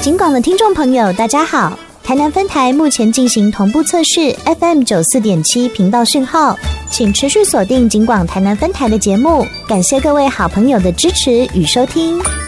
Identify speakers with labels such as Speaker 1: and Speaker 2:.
Speaker 1: 警广的听众朋友大家好，台南分台目前进行同步测试 FM94.7 频道讯号，请持续锁定警广台南分台的节目，感谢各位好朋友的支持与收听。